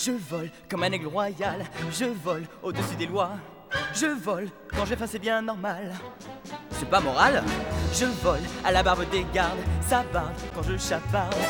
Je vole comme un aigle royal, je vole au-dessus des lois. Je vole quand j'ai faim, c'est bien normal. C'est pas moral. Je vole à la barbe des gardes, ça barde quand je chaparde.